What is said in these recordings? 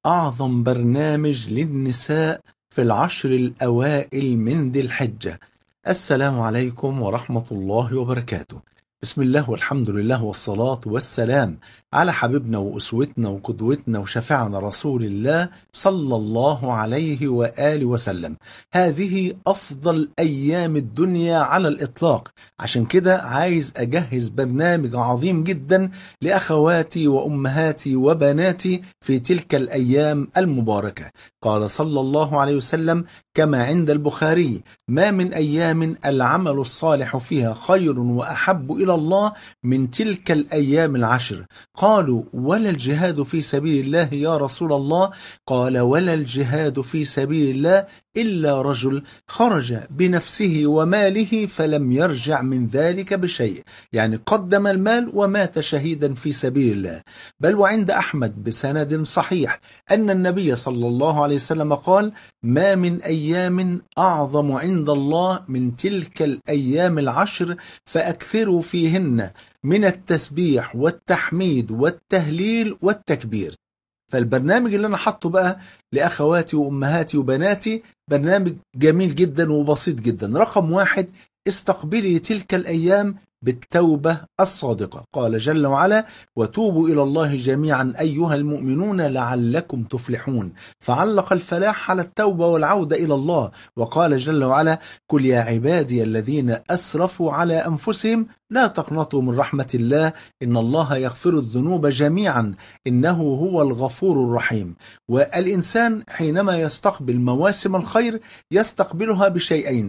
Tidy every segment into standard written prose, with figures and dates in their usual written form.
أعظم برنامج للنساء في العشر الأوائل من ذي الحجة. السلام عليكم ورحمة الله وبركاته. بسم الله والحمد لله والصلاة والسلام على حبيبنا وأسوتنا وقدوتنا وشفيعنا رسول الله صلى الله عليه وآله وسلم. هذه أفضل أيام الدنيا على الإطلاق، عشان كده عايز أجهز برنامج عظيم جدا لأخواتي وأمهاتي وبناتي في تلك الأيام المباركة. قال صلى الله عليه وسلم كما عند البخاري: ما من أيام العمل الصالح فيها خير وأحب إلى الله من تلك الأيام العشر. قالوا: ولا الجهاد في سبيل الله يا رسول الله؟ قال: ولا الجهاد في سبيل الله إلا رجل خرج بنفسه وماله فلم يرجع من ذلك بشيء، يعني قدم المال ومات شهيدا في سبيل الله. بل وعند أحمد بسند صحيح أن النبي صلى الله عليه وسلم قال: ما من أيام أعظم عند الله من تلك الأيام العشر فأكثروا فيهن من التسبيح والتحميد والتهليل والتكبير. فالبرنامج اللي أنا حاطه بقى لأخواتي وأمهاتي وبناتي برنامج جميل جدا وبسيط جدا. رقم واحد: استقبلي تلك الأيام بالتوبة الصادقة. قال جل وعلا: وتوبوا إلى الله جميعا أيها المؤمنون لعلكم تفلحون. فعلق الفلاح على التوبة والعودة إلى الله. وقال جل وعلا: قل يا عبادي الذين أسرفوا على أنفسهم لا تقنطوا من رحمة الله إن الله يغفر الذنوب جميعا إنه هو الغفور الرحيم. والإنسان حينما يستقبل مواسم الخير يستقبلها بشيئين: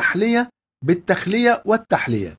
بالتخلية والتحلية.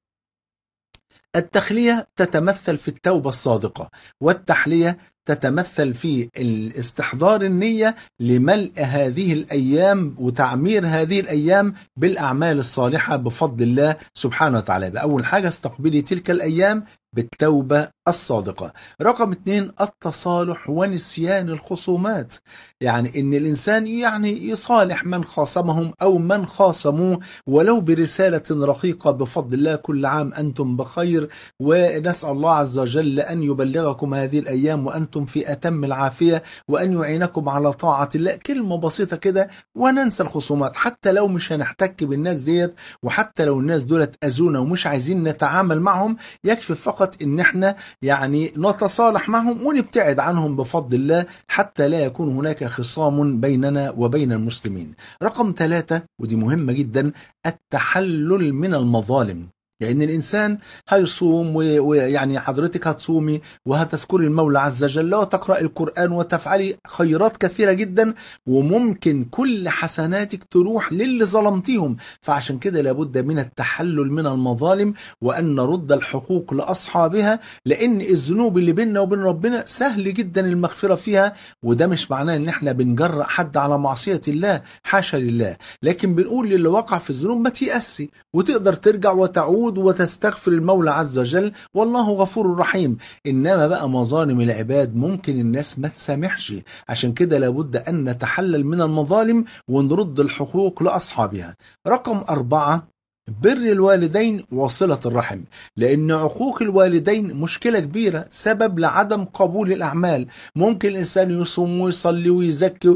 التخلية تتمثل في التوبة الصادقة، والتحلية تتمثل في استحضار النية لملء هذه الأيام وتعمير هذه الأيام بالأعمال الصالحة بفضل الله سبحانه وتعالى. بأول حاجة: استقبلي تلك الأيام بالتوبة الصادقة. رقم 2: التصالح ونسيان الخصومات، يعني إن الإنسان يصالح من خاصمهم أو من خاصموه ولو برسالة رقيقة بفضل الله: كل عام أنتم بخير، ونسأل الله عز وجل أن يبلغكم هذه الأيام وأنتم في أتم العافية وأن يعينكم على طاعة الله. كلمة بسيطة كده وننسى الخصومات، حتى لو مش هنحتك بالناس ديت، وحتى لو الناس دولت أذونا ومش عايزين نتعامل معهم، يكفي فقط إن احنا نتصالح معهم ونبتعد عنهم بفضل الله حتى لا يكون هناك خصام بيننا وبين المسلمين. رقم 3 ودي مهمة جدا: التحلل من المظالم. لأن الإنسان هيصوم ويعني حضرتك هتصومي وهتذكري المولى عز وجل وتقرأ القرآن وتفعلي خيرات كثيرة جدا، وممكن كل حسناتك تروح للي ظلمتيهم. فعشان كده لابد من التحلل من المظالم وأن نرد الحقوق لأصحابها، لأن الذنوب اللي بيننا وبين ربنا سهل جدا المغفرة فيها. وده مش معناه ان احنا بنجرأ حد على معصية الله، حاشا لله، لكن بنقول للي وقع في الذنوب ما تيأسي وتقدر ترجع وتعود وتستغفر المولى عز وجل والله غفور رحيم. إنما بقى مظالم العباد ممكن الناس ما تسامحش، عشان كده لابد أن نتحلل من المظالم ونرد الحقوق لأصحابها. رقم 4: بر الوالدين وصلة الرحم. لأن عقوق الوالدين مشكلة كبيرة، سبب لعدم قبول الأعمال. ممكن الإنسان يصوم ويصلي ويزكي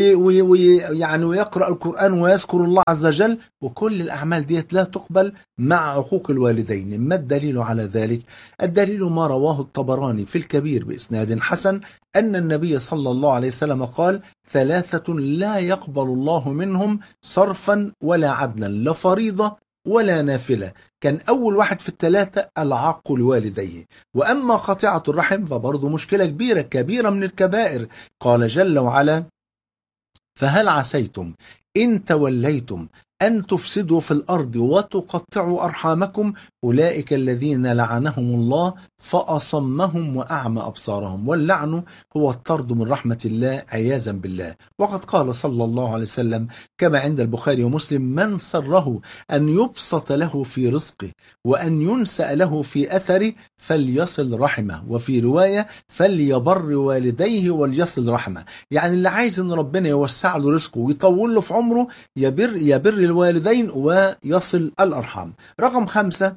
ويقرأ القرآن ويذكر الله عز وجل، وكل الأعمال ديت لا تقبل مع عقوق الوالدين. ما الدليل على ذلك؟ الدليل ما رواه الطبراني في الكبير بإسناد حسن أن النبي صلى الله عليه وسلم قال: 3 لا يقبل الله منهم صرفا ولا عدلا، لا فريضة ولا نافلة. كان أول واحد في ال3 العاق لوالديه. وأما قطيعة الرحم فبرضه مشكلة كبيرة من الكبائر. قال جل وعلا: فهل عسيتم إن توليتم أن تفسدوا في الأرض وتقطعوا أرحامكم أولئك الذين لعنهم الله فأصمهم وأعمى أبصارهم. واللعن هو الطرد من رحمة الله عياذا بالله. وقد قال صلى الله عليه وسلم كما عند البخاري ومسلم: من سره أن يبسط له في رزقه وأن ينسأ له في أثره فليصل رحمه، وفي رواية: فليبر والديه وليصل رحمه. يعني اللي عايز ان ربنا يوسع له رزقه ويطول له في عمره يبر الوالدين ويصل الأرحام. رقم 5: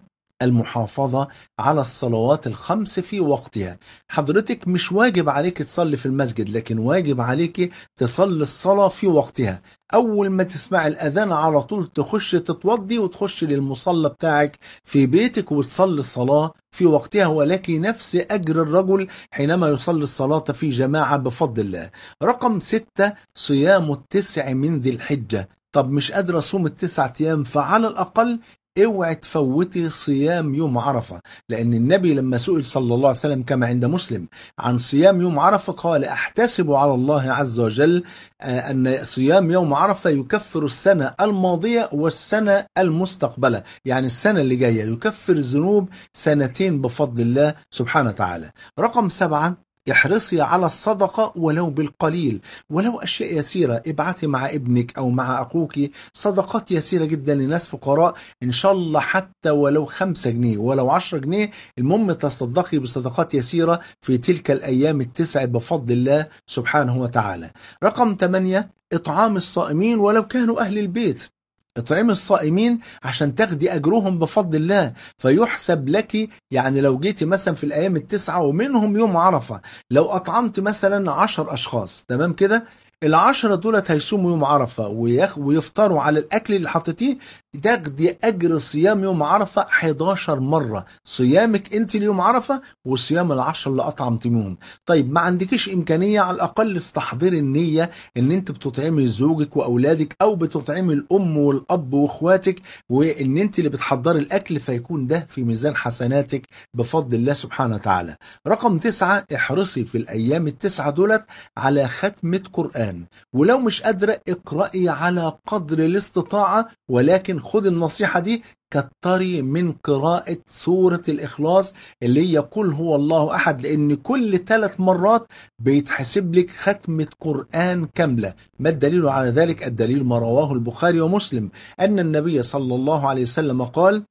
المحافظة على الصلوات الخمس في وقتها. حضرتك مش واجب عليك تصلي في المسجد، لكن واجب عليك تصلي الصلاة في وقتها. أول ما تسمع الأذان على طول تخش تتوضي وتخش للمصلى بتاعك في بيتك وتصلي الصلاة في وقتها، ولك نفس أجر الرجل حينما يصلي الصلاة في جماعة بفضل الله. رقم 6، صيام التسع من ذي الحجة. طب مش قادر أصوم التسعة أيام، فعلى الأقل اوعي تفوتي صيام يوم عرفة، لأن النبي لما سئل صلى الله عليه وسلم كما عند مسلم عن صيام يوم عرفة قال: أحتسب على الله عز وجل أن صيام يوم عرفة يكفر السنة الماضية والسنة المستقبلة، يعني السنة اللي جاية يكفر ذنوب سنتين بفضل الله سبحانه وتعالى. رقم 7، احرصي على الصدقة ولو بالقليل، ولو أشياء يسيرة. ابعتي مع ابنك أو مع أخوك صدقات يسيرة جدا لناس فقراء، إن شاء الله حتى ولو 5 جنيه ولو 10 جنيه، المهم تصدقي بصدقات يسيرة في تلك الأيام التسع بفضل الله سبحانه وتعالى. رقم 8، إطعام الصائمين ولو كانوا أهل البيت. اطعم الصائمين عشان تاخدي أجرهم بفضل الله، فيحسب لك. يعني لو جيتي مثلا في الأيام التسعة ومنهم يوم عرفة، لو أطعمت مثلا 10 أشخاص، تمام كده، ال10 دولت هيصوموا يوم عرفة ويفطروا على الأكل اللي حطيتيه، تاخدي أجر صيام يوم عرفة 11 مرة، صيامك أنت ليوم عرفة وصيام ال10 اللي أطعمتموهم. طيب ما عندكيش إمكانية، على الأقل استحضري النية إن أنت بتطعمي زوجك وأولادك، أو بتطعمي الأم والأب وإخواتك، وإن أنت اللي بتحضري الأكل، فيكون ده في ميزان حسناتك بفضل الله سبحانه وتعالى. رقم 9، احرصي في الأيام التسعة دولت على ختمة قرآن، ولو مش قادرة اقرأي على قدر الاستطاعة، ولكن خد النصيحة دي، كتري من قراءة سورة الإخلاص اللي هي قل هو الله أحد، لأن كل 3 مرات بيتحسب لك ختمة قرآن كاملة. ما الدليل على ذلك؟ الدليل ما رواه البخاري ومسلم أن النبي صلى الله عليه وسلم قال: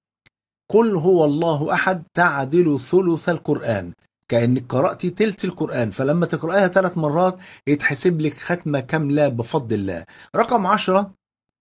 قل هو الله أحد تعدل ثلث القرآن، كأنك قرأتي تلت القرآن، فلما تقرأيها 3 مرات يتحسب لك ختمة كاملة بفضل الله. رقم 10،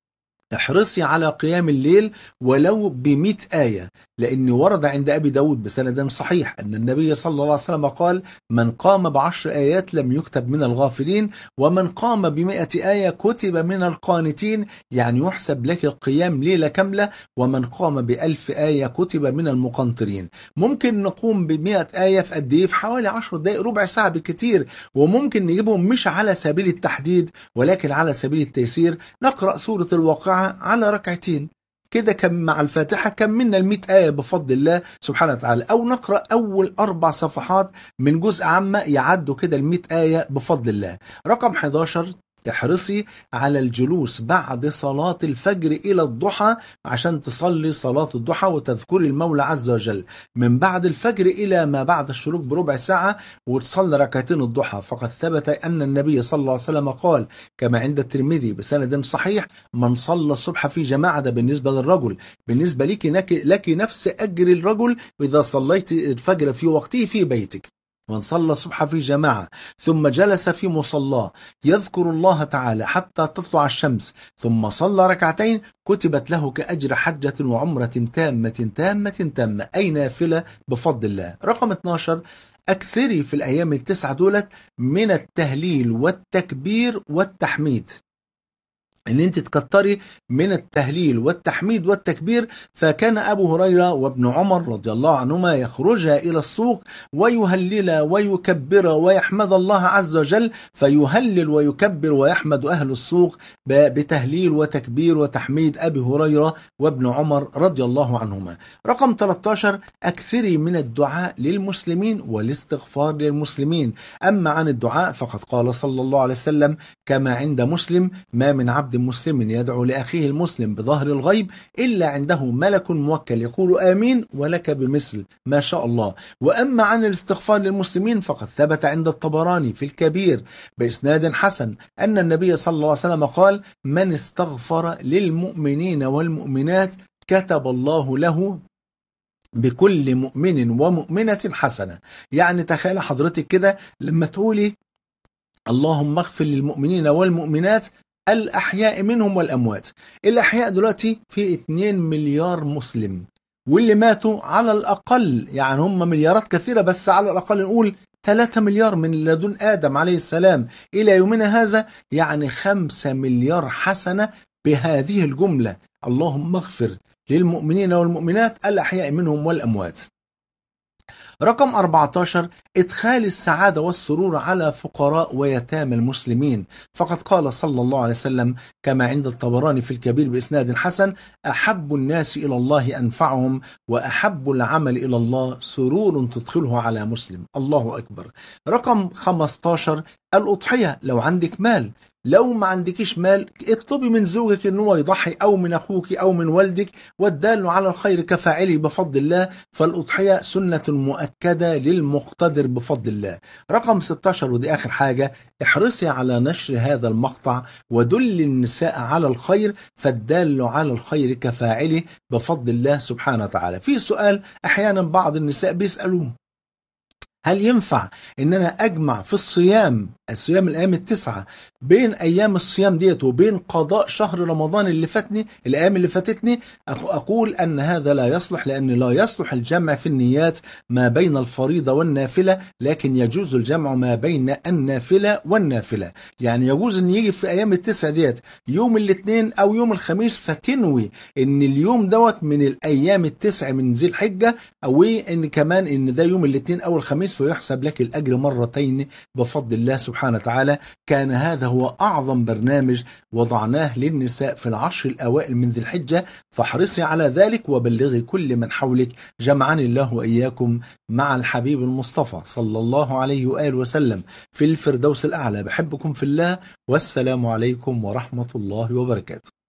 احرصي على قيام الليل ولو ب100 آية، لأن ورد عند أبي داود بسند صحيح أن النبي صلى الله عليه وسلم قال: من قام ب10 آيات لم يكتب من الغافلين، ومن قام ب100 آية كتب من القانتين، يعني يحسب لك قيام ليلة كاملة، ومن قام ب1000 آية كتب من المقنطرين. ممكن نقوم ب100 آية في قد إيه؟ في حوالي 10 دقائق، ربع ساعة بالكتير، وممكن نجيبهم مش على سبيل التحديد ولكن على سبيل التيسير. نقرأ سورة الواقعة على ركعتين كده، كم مع الفاتحة كملنا 100 آية بفضل الله سبحانه وتعالى، أو نقرأ أول 4 صفحات من جزء عامة يعدوا كده 100 آية بفضل الله. رقم 11، احرصي على الجلوس بعد صلاة الفجر إلى الضحى عشان تصلي صلاة الضحى وتذكري المولى عز وجل من بعد الفجر إلى ما بعد الشروق بربع ساعة، وتصلي ركعتين الضحى. فقد ثبت أن النبي صلى الله عليه وسلم قال كما عند الترمذي بسند صحيح: من صلى الصبح في جماعة، ده بالنسبة للرجل، بالنسبة لك نفس أجر الرجل إذا صليت الفجر في وقته في بيتك. من صلى الصبح في جماعة ثم جلس في مصلاه يذكر الله تعالى حتى تطلع الشمس ثم صلى ركعتين، كتبت له كأجر حجة وعمرة تامة تامة تامة، أي نافلة بفضل الله. رقم 12، أكثري في الأيام التسعة دولت من التهليل والتكبير والتحميد، ان انت تكتري من التهليل والتحميد والتكبير. فكان ابو هريره وابن عمر رضي الله عنهما يخرجا الى السوق ويهللا ويكبرا ويحمد الله عز وجل، فيهلل ويكبر ويحمد اهل السوق بتهليل وتكبير وتحميد ابي هريره وابن عمر رضي الله عنهما. رقم 13، اكثري من الدعاء للمسلمين والاستغفار للمسلمين. اما عن الدعاء فقد قال صلى الله عليه وسلم كما عند مسلم: ما من عبد مسلم يدعو لأخيه المسلم بظهر الغيب إلا عنده ملك موكل يقول آمين ولك بمثل ما شاء الله. وأما عن الاستغفار للمسلمين فقد ثبت عند الطبراني في الكبير بإسناد حسن أن النبي صلى الله عليه وسلم قال: من استغفر للمؤمنين والمؤمنات كتب الله له بكل مؤمن ومؤمنة حسنة. يعني تخيل حضرتك كده لما تقولي: اللهم اغفر للمؤمنين والمؤمنات الأحياء منهم والأموات. الأحياء دلوقتي في 2 مليار مسلم، واللي ماتوا على الأقل يعني هم مليارات كثيرة، بس على الأقل نقول 3 مليار من لدن آدم عليه السلام إلى يومنا هذا، يعني 5 مليار حسنة بهذه الجملة. اللهم اغفر للمؤمنين والمؤمنات الأحياء منهم والأموات. رقم 14: إدخال السعادة والسرور على فقراء ويتامى المسلمين، فقد قال صلى الله عليه وسلم كما عند الطبراني في الكبير بإسناد حسن: أحب الناس إلى الله أنفعهم، وأحب العمل إلى الله سرور تدخله على مسلم. الله أكبر. رقم 15: الأضحية لو عندك مال. لو ما عندكش مال اطلبي من زوجك ان هو يضحي، او من اخوك او من والدك، والدال على الخير كفاعله بفضل الله، فالاضحيه سنه مؤكده للمقتدر بفضل الله. رقم 16 ودي اخر حاجه: احرصي على نشر هذا المقطع ودل النساء على الخير، فالدال على الخير كفاعله بفضل الله سبحانه وتعالى. في سؤال احيانا بعض النساء بيسالوه: هل ينفع ان انا اجمع في الصيام الايام التسعه بين ايام الصيام ديت وبين قضاء شهر رمضان اللي فاتني، الايام اللي فاتتني؟ اقول ان هذا لا يصلح، لان لا يصلح الجمع في النيات ما بين الفريضه والنافله، لكن يجوز الجمع ما بين النافله والنافله. يعني يجوز ان يجي في ايام التسعه ديت يوم الاثنين او يوم الخميس، فتنوي ان اليوم دوت من الايام التسع من ذي الحجه، او ان كمان ان ده يوم الاثنين او الخميس، فيحسب لك الاجر مرتين بفضل الله سبحانه وتعالى. كان هذا هو اعظم برنامج وضعناه للنساء في العشر الاوائل من ذي الحجه، فاحرصي على ذلك وبلغي كل من حولك. جمعني الله واياكم مع الحبيب المصطفى صلى الله عليه واله وسلم في الفردوس الاعلى. بحبكم في الله، والسلام عليكم ورحمه الله وبركاته.